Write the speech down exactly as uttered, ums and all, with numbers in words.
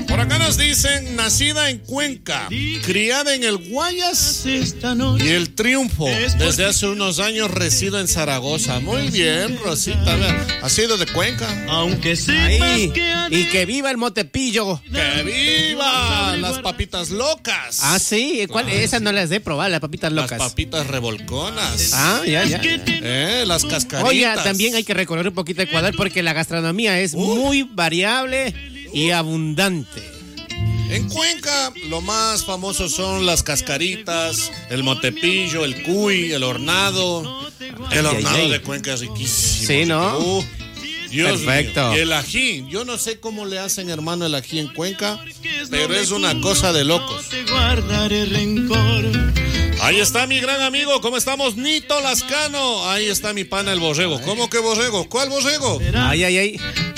Por acá nos dicen, nacida en Cuenca, criada en el Guayas y el Triunfo. Desde hace unos años resido en Zaragoza. Muy bien, Rosita. ¿Ha sido de Cuenca? Aunque Ahí. Y que viva el Motepillo. ¡Que viva! Las papitas locas. Ah, sí. ¿Cuál? Ah, Esa sí. no las de probar, las papitas locas. Las papitas revolconas. Ah, ya, ya. Eh, las cascaritas. Oiga, también hay que recorrer un poquito Ecuador porque la gastronomía es Uy. muy variable y abundante. En Cuenca, lo más famoso son las cascaritas, el motepillo, el cuy, el hornado. El Ay, hornado ay, ay. de Cuenca es riquísimo. Sí, ¿no? Uh, Dios Perfecto. mío. Y el ají, yo no sé cómo le hacen, hermano, el ají en Cuenca, pero es una cosa de locos. Ahí está mi gran amigo, ¿cómo estamos? Nito Lascano. Ahí está mi pana el borrego. ¿Cómo que borrego? ¿Cuál borrego? Ay, ay, ay.